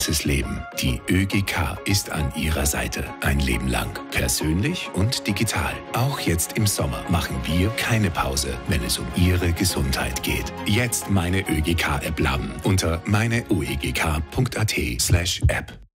Leben. Die ÖGK ist an Ihrer Seite. Ein Leben lang. Persönlich und digital. Auch jetzt im Sommer machen wir keine Pause, wenn es um Ihre Gesundheit geht. Jetzt meine ÖGK-App laden unter meineoegk.at/app.